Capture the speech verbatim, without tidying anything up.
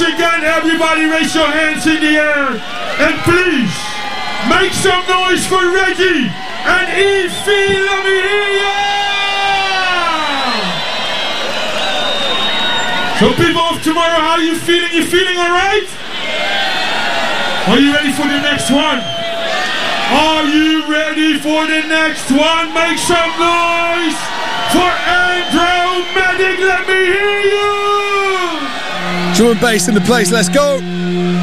Once again, everybody raise your hands in the air. And please, make some noise for Reggie and Evie. Let me hear ya! So people of tomorrow, how are you feeling? You feeling alright? Are you ready for the next one? Are you ready for the next one? Make some noise for Andromatic. Let me hear you! Drum and bass in the place, let's go!